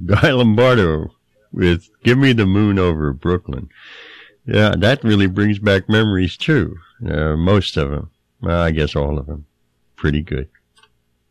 Guy Lombardo with Give Me the Moon Over Brooklyn. Yeah, that really brings back memories too. Most of them. Well, I guess all of them. Pretty good.